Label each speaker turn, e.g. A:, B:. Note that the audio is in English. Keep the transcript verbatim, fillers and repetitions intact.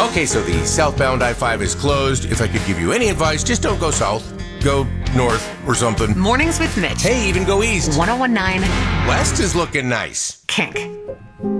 A: Okay, so the southbound I five is closed. If I could give you any advice, just don't go south. Go north or something.
B: Mornings with Mitch.
A: Hey, even go east.
B: one oh one nine
A: West is looking nice.
B: Kink.